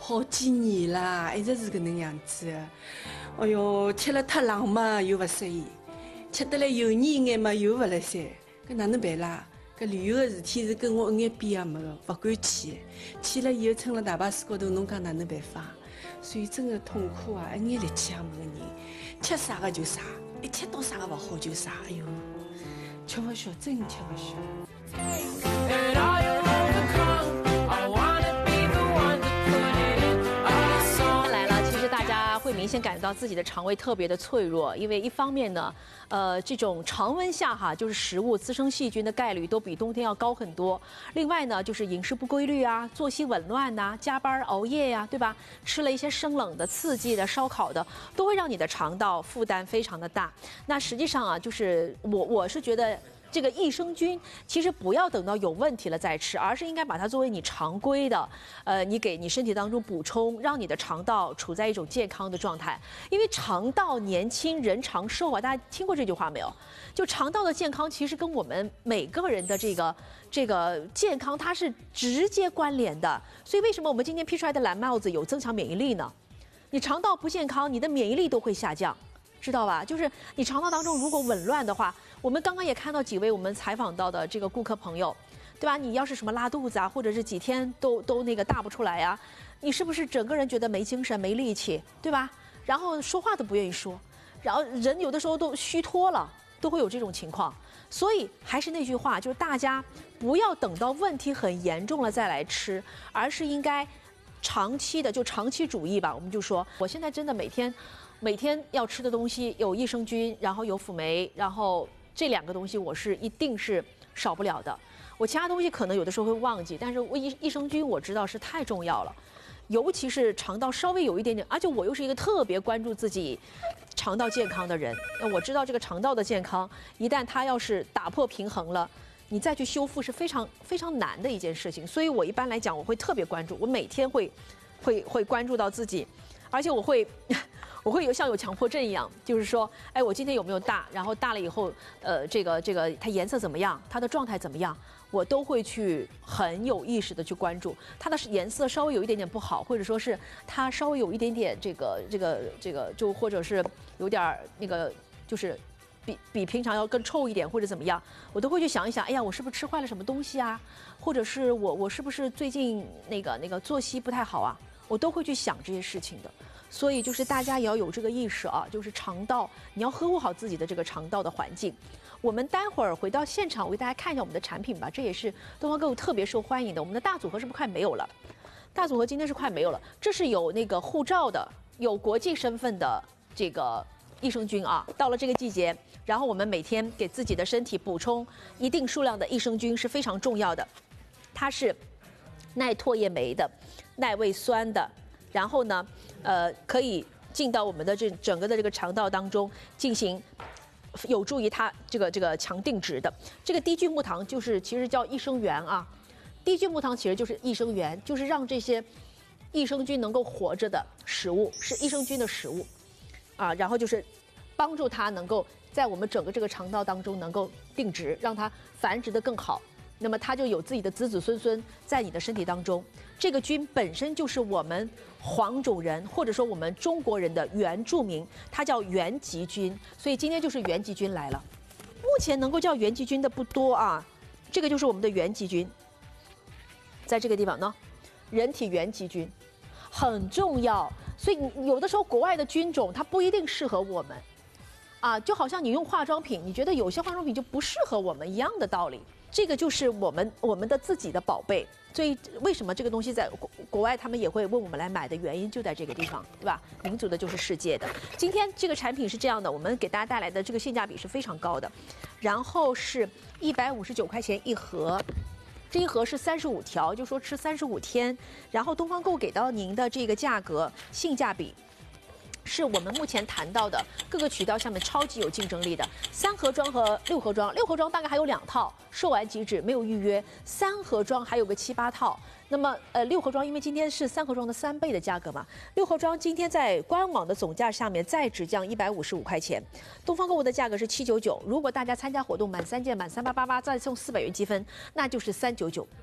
好几年啦，一直是搿能样子的。哎哟，吃了太冷嘛又勿适宜，吃得来油腻一眼嘛又勿来三，搿哪能办啦？搿旅游个事体是跟我一眼边也没个，勿敢去。去了以后撑了大巴士高头，侬讲哪能办法？所以真个痛苦啊，一眼力气也没个人，吃啥个就啥，一吃到啥个勿好就啥，哎哟，吃勿消，真吃勿消。 会明显感觉到自己的肠胃特别的脆弱，因为一方面呢，这种常温下哈，就是食物滋生细菌的概率都比冬天要高很多。另外呢，就是饮食不规律啊，作息紊乱呐，加班熬夜呀，对吧？吃了一些生冷的、刺激的、烧烤的，都会让你的肠道负担非常的大。那实际上啊，就是我是觉得。这个益生菌其实不要等到有问题了再吃，而是应该把它作为你常规的，你给你身体当中补充，让你的肠道处在一种健康的状态。因为肠道年轻人长寿啊，大家听过这句话没有？就肠道的健康其实跟我们每个人的这个健康它是直接关联的。所以为什么我们今天披出来的蓝帽子有增强免疫力呢？你肠道不健康，你的免疫力都会下降。知道吧？就是你肠道当中如果紊乱的话，我们刚刚也看到几位我们采访到的这个顾客朋友，对吧？你要是什么拉肚子啊，或者是几天都那个大不出来呀，你是不是整个人觉得没精神、没力气，对吧？然后说话都不愿意说，然后人有的时候都虚脱了，都会有这种情况。所以还是那句话，就是大家不要等到问题很严重了再来吃，而是应该长期的就长期主义吧。我们就说，我现在真的每天要吃的东西有益生菌，然后有辅酶，然后这2个东西我是一定是少不了的。我其他东西可能有的时候会忘记，但是益生菌我知道是太重要了，尤其是肠道稍微有一点点，而且我又是一个特别关注自己肠道健康的人。我知道这个肠道的健康，一旦它要是打破平衡了，你再去修复是非常非常难的一件事情。所以我一般来讲，我会特别关注，我每天会关注到自己，而且我会有像有强迫症一样，就是说，哎，我今天有没有大？然后大了以后，这个它颜色怎么样？它的状态怎么样？我都会去很有意识的去关注。它的颜色稍微有一点点不好，或者说是它稍微有一点点这个，就或者是有点那个，就是比平常要更臭一点或者怎么样，我都会去想一想，哎呀，我是不是吃坏了什么东西啊？或者是我是不是最近那个作息不太好啊？我都会去想这些事情的。所以就是大家也要有这个意识啊，就是肠道，你要呵护好自己的这个肠道的环境。我们待会儿回到现场，我给大家看一下我们的产品吧，这也是东方购物特别受欢迎的。我们的大组合是不是快没有了？大组合今天是快没有了，这是有那个护照的，有国际身份的这个益生菌啊。到了这个季节，然后我们每天给自己的身体补充一定数量的益生菌是非常重要的。它是耐唾液酶的，耐胃酸的。然后呢，可以进到我们的整个的这个肠道当中进行，有助于它这个强定植的。这个低聚木糖就是其实叫益生元啊，低聚木糖其实就是益生元，就是让这些益生菌能够活着的食物，是益生菌的食物，啊，然后就是帮助它能够在我们整个这个肠道当中能够定植，让它繁殖的更好。那么它就有自己的子子孙孙在你的身体当中。这个菌本身就是我们黄种人或者说我们中国人的原住民，它叫原籍菌，所以今天就是原籍菌来了。目前能够叫原籍菌的不多啊，这个就是我们的原籍菌，在这个地方呢，人体原籍菌很重要。所以有的时候国外的菌种它不一定适合我们，啊，就好像你用化妆品，你觉得有些化妆品就不适合我们一样的道理。这个就是我们的自己的宝贝，所以为什么这个东西在国外他们也会问我们来买的原因就在这个地方，对吧？民族的就是世界的。今天这个产品是这样的，我们给大家带来的这个性价比是非常高的，然后是159块钱一盒。这一盒是35条，就说吃35天，然后东方购给到您的这个价格性价比，是我们目前谈到的各个渠道下面超级有竞争力的3盒装和6盒装，6盒装大概还有2套，售完即止，没有预约；3盒装还有个7、8套。那么6盒装因为今天是3盒装的3倍的价格嘛，6盒装今天在官网的总价下面再只降155块钱，东方购物的价格是799，如果大家参加活动满3件满3888再送400元积分，那就是399。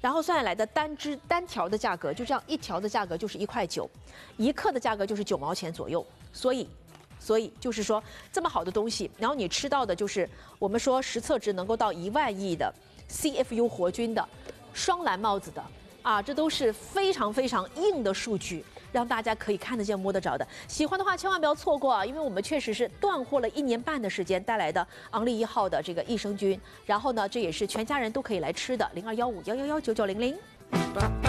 然后算下来的单条的价格，就这样一条的价格就是1.9块，1克的价格就是9毛钱左右。所以就是说这么好的东西，然后你吃到的就是我们说实测值能够到1万亿的 CFU 活菌的双蓝帽子的啊，这都是非常非常硬的数据，让大家可以看得见摸得着的。喜欢的话千万不要错过啊，因为我们确实是断货了1年半的时间带来的昂利1号的这个益生菌，然后呢这也是全家人都可以来吃的，0215111990。